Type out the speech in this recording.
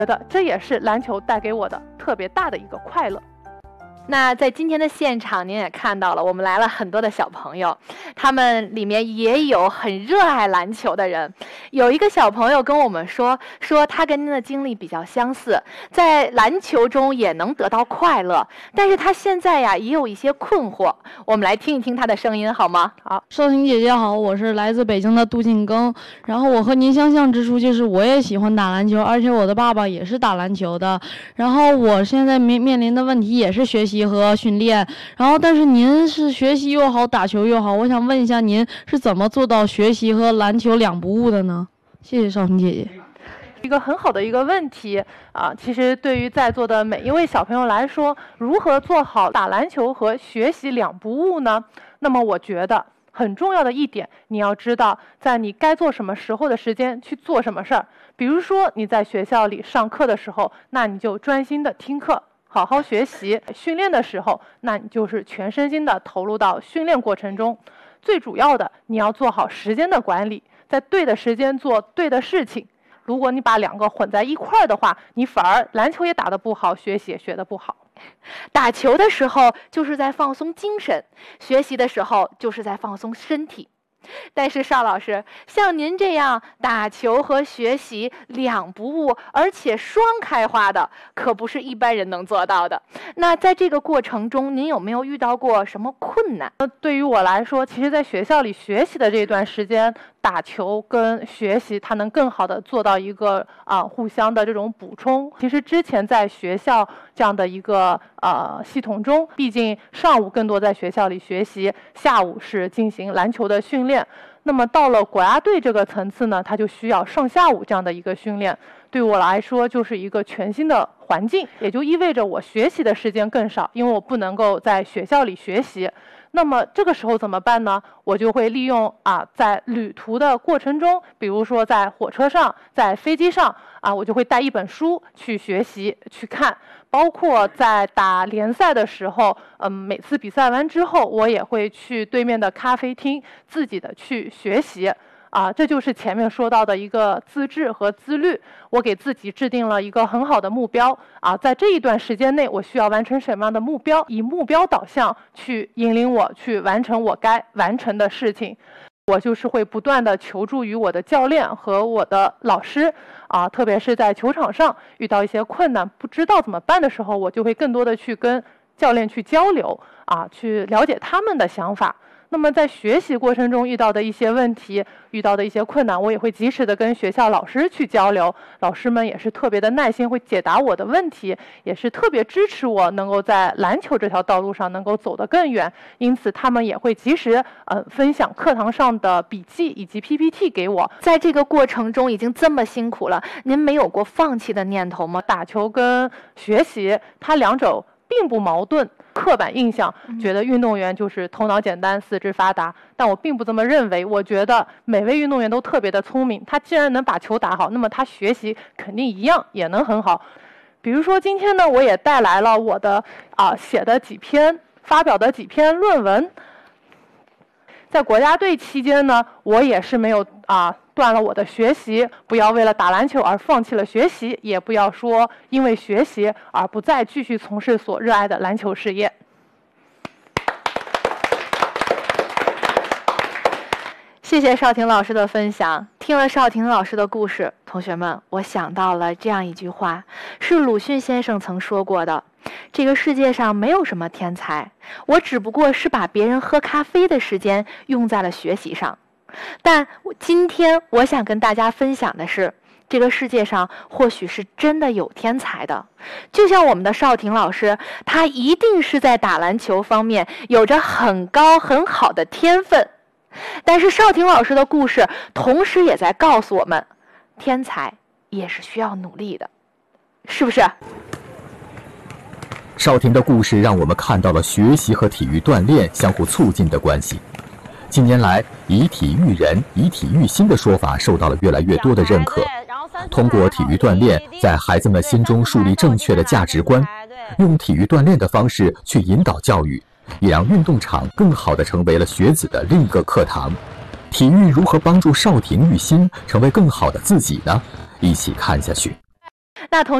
觉得这也是篮球带给我的特别大的一个快乐。 那在今天的现场，您也看到了，我们来了很多的小朋友，他们里面也有很热爱篮球的人。有一个小朋友跟我们说他跟您的经历比较相似，在篮球中也能得到快乐，但是他现在呀也有一些困惑。我们来听一听他的声音好吗？ 好，少婷姐姐好，我是来自北京的杜进庚。然后我和您相像之处就是我也喜欢打篮球，而且我的爸爸也是打篮球的。然后我现在面临的问题也是学习和训练，然后但是您是学习又好，打球又好，我想问一下您是怎么做到学习和篮球两不误的呢？谢谢少婷姐姐。 一个很好的一个问题啊，其实对于在座的每一位小朋友来说，如何做好打篮球和学习两不误呢？那么我觉得很重要的一点，你要知道在你该做什么时候的时间去做什么事儿。比如说你在学校里上课的时候，那你就专心的听课，好好学习。训练的时候，那你就是全身心的投入到训练过程中。最主要的，你要做好时间的管理，在对的时间做对的事情。如果你把两个混在一块儿的话，你反而篮球也打得不好，学习也学得不好。 打球的时候就是在放松精神，学习的时候就是在放松身体。但是邵老师，像您这样打球和学习两不误，而且双开花的，可不是一般人能做到的。那在这个过程中，您有没有遇到过什么困难？ 对于我来说，其实在学校里学习的这段时间，打球跟学习它能更好的做到一个互相的这种补充。其实之前在学校这样的一个系统中，毕竟上午更多在学校里学习，下午是进行篮球的训练。那么到了国家队这个层次呢，它就需要上下午这样的一个训练。对我来说就是一个全新的环境，也就意味着我学习的时间更少，因为我不能够在学校里学习。那么这个时候怎么办呢？我就会利用在旅途的过程中，比如说在火车上，在飞机上我就会带一本书去学习去看，包括在打联赛的时候，每次比赛完之后，我也会去对面的咖啡厅自己的去学习。这就是前面说到的一个自制和自律。我给自己制定了一个很好的目标在这一段时间内，我需要完成什么样的目标，以目标导向去引领我去完成我该完成的事情。我就是会不断的求助于我的教练和我的老师特别是在球场上遇到一些困难不知道怎么办的时候，我就会更多的去跟教练去交流去了解他们的想法。那么在学习过程中遇到的一些问题，遇到的一些困难，我也会及时的跟学校老师去交流，老师们也是特别的耐心，会解答我的问题，也是特别支持我能够在篮球这条道路上能够走得更远。因此他们也会及时分享课堂上的笔记以及 PPT 给我。 在这个过程中已经这么辛苦了，您没有过放弃的念头吗？ 打球跟学习它两者并不矛盾。刻板印象觉得运动员就是头脑简单四肢发达，但我并不这么认为。我觉得每位运动员都特别的聪明，他既然能把球打好，那么他学习肯定一样也能很好。比如说今天呢，我也带来了我的发表的几篇论文。在国家队期间呢，我也是没有断了我的学习，不要为了打篮球而放弃了学习，也不要说因为学习而不再继续从事所热爱的篮球事业。 谢谢邵婷老师的分享。听了邵婷老师的故事，同学们，我想到了这样一句话，是鲁迅先生曾说过的：这个世界上没有什么天才，我只不过是把别人喝咖啡的时间用在了学习上。但今天我想跟大家分享的是，这个世界上或许是真的有天才的，就像我们的邵婷老师，他一定是在打篮球方面有着很高很好的天分。但是邵婷老师的故事同时也在告诉我们，天才也是需要努力的，是不是？ 邵婷的故事让我们看到了学习和体育锻炼相互促进的关系。近年来，以体育人、以体育心的说法受到了越来越多的认可。通过体育锻炼，在孩子们心中树立正确的价值观，用体育锻炼的方式去引导教育，也让运动场更好地成为了学子的另一个课堂。体育如何帮助邵婷玉心成为更好的自己呢？一起看下去。 那同